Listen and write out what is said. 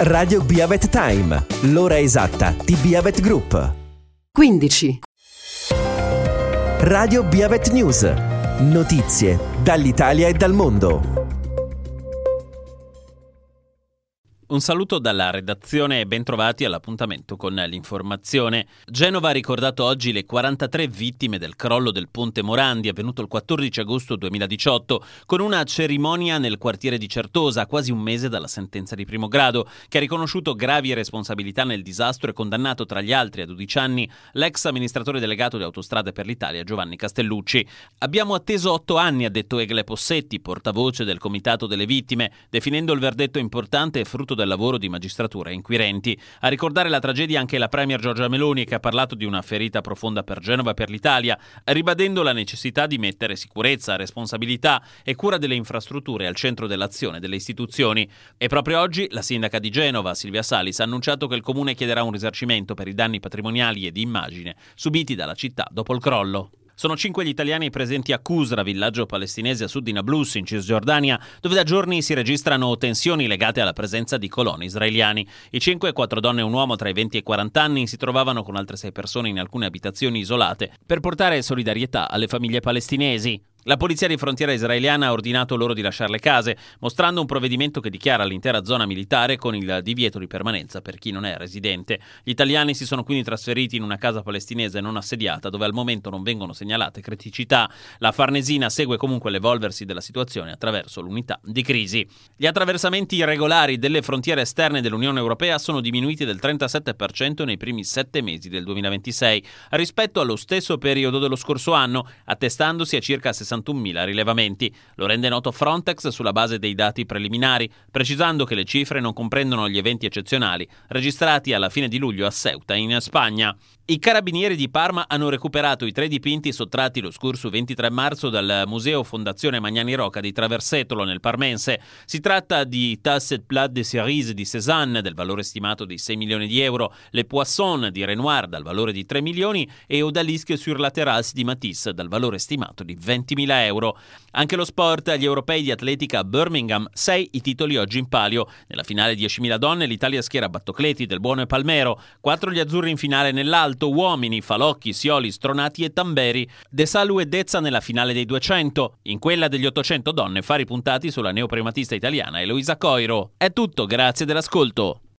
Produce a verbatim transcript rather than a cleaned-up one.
Radio Biavet Time, l'ora esatta di Biavet Group. quindici. Radio Biavet News, notizie dall'Italia e dal mondo. Un saluto dalla redazione e ben trovati all'appuntamento con l'informazione. Genova ha ricordato oggi le quarantatré vittime del crollo del ponte Morandi avvenuto il quattordici agosto duemiladiciotto con una cerimonia nel quartiere di Certosa, a quasi un mese dalla sentenza di primo grado, che ha riconosciuto gravi responsabilità nel disastro e condannato tra gli altri a dodici anni l'ex amministratore delegato di Autostrade per l'Italia Giovanni Castellucci. Abbiamo atteso otto anni, ha detto Egle Possetti, portavoce del Comitato delle Vittime, definendo il verdetto importante e frutto del lavoro di magistratura e inquirenti. A ricordare la tragedia anche la premier Giorgia Meloni, che ha parlato di una ferita profonda per Genova e per l'Italia, ribadendo la necessità di mettere sicurezza, responsabilità e cura delle infrastrutture al centro dell'azione delle istituzioni. E proprio oggi la sindaca di Genova, Silvia Salis, ha annunciato che il comune chiederà un risarcimento per i danni patrimoniali e di immagine subiti dalla città dopo il crollo. Sono cinque gli italiani presenti a Qusra, villaggio palestinese a sud di Nablus, in Cisgiordania, dove da giorni si registrano tensioni legate alla presenza di coloni israeliani. I cinque, quattro donne e un uomo tra i venti e i quaranta anni, si trovavano con altre sei persone in alcune abitazioni isolate per portare solidarietà alle famiglie palestinesi. La polizia di frontiera israeliana ha ordinato loro di lasciare le case, mostrando un provvedimento che dichiara l'intera zona militare con il divieto di permanenza per chi non è residente. Gli italiani si sono quindi trasferiti in una casa palestinese non assediata, dove al momento non vengono segnalate criticità. La Farnesina segue comunque l'evolversi della situazione attraverso l'unità di crisi. Gli attraversamenti irregolari delle frontiere esterne dell'Unione Europea sono diminuiti del trentasette per cento nei primi sette mesi del duemilaventisei, rispetto allo stesso periodo dello scorso anno, attestandosi a circa sessantunomila rilevamenti. Lo rende noto Frontex sulla base dei dati preliminari, precisando che le cifre non comprendono gli eventi eccezionali registrati alla fine di luglio a Ceuta, in Spagna. I carabinieri di Parma hanno recuperato i tre dipinti sottratti lo scorso ventitré marzo dal Museo Fondazione Magnani Rocca di Traversetolo, nel Parmense. Si tratta di Tasset Plat de Cerise di Cézanne, del valore stimato di sei milioni di euro, Le Poisson di Renoir, dal valore di tre milioni, e Odalisque sur la Terrasse di Matisse, dal valore stimato di ventimila euro. Anche lo sport, agli europei di atletica a Birmingham, sei i titoli oggi in palio. Nella finale diecimila donne l'Italia schiera Battocleti, Del Buono e Palmero, quattro gli azzurri in finale nell'alto, uomini, Falocchi, Sioli, Stronati e Tamberi, De Salu e Dezza nella finale dei duecento. In quella degli ottocento donne fari puntati sulla neoprimatista italiana Eloisa Coiro. È tutto, grazie dell'ascolto.